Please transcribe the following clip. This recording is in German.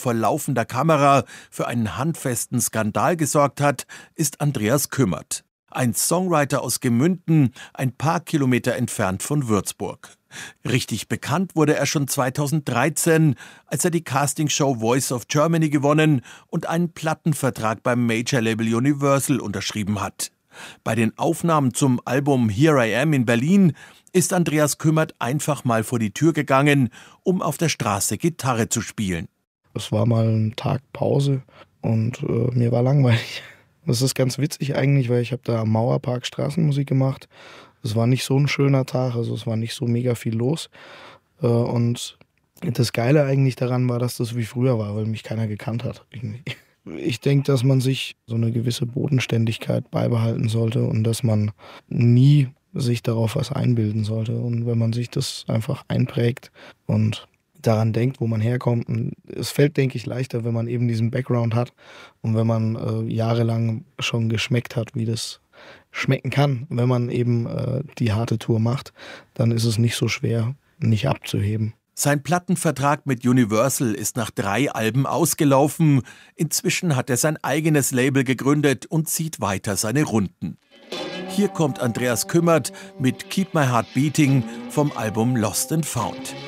vor laufender Kamera für einen handfesten Skandal gesorgt hat, ist Andreas Kümmert. Ein Songwriter aus Gemünden, ein paar Kilometer entfernt von Würzburg. Richtig bekannt wurde er schon 2013, als er die Castingshow Voice of Germany gewonnen und einen Plattenvertrag beim Major-Label Universal unterschrieben hat. Bei den Aufnahmen zum Album Here I Am in Berlin ist Andreas Kümmert einfach mal vor die Tür gegangen, um auf der Straße Gitarre zu spielen. Es war mal ein Tag Pause und mir war langweilig. Das ist ganz witzig eigentlich, weil ich habe da am Mauerpark Straßenmusik gemacht. Es war nicht so ein schöner Tag, also es war nicht so mega viel los. Und das Geile eigentlich daran war, dass das wie früher war, weil mich keiner gekannt hat. Ich denke, dass man sich so eine gewisse Bodenständigkeit beibehalten sollte und dass man nie sich darauf was einbilden sollte. Und wenn man sich das einfach einprägt und daran denkt, wo man herkommt, und es fällt, denke ich, leichter, wenn man eben diesen Background hat und wenn man jahrelang schon geschmeckt hat, wie das schmecken kann. Wenn man eben die harte Tour macht, dann ist es nicht so schwer, nicht abzuheben. Sein Plattenvertrag mit Universal ist nach 3 Alben ausgelaufen. Inzwischen hat er sein eigenes Label gegründet und zieht weiter seine Runden. Hier kommt Andreas Kümmert mit Keep My Heart Beating vom Album Lost and Found.